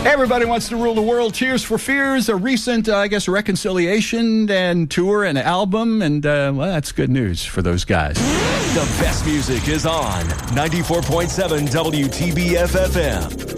Everybody Wants to Rule the World. Tears for Fears, a recent, reconciliation and tour and album. And, that's good news for those guys. The best music is on 94.7 WTBF FM.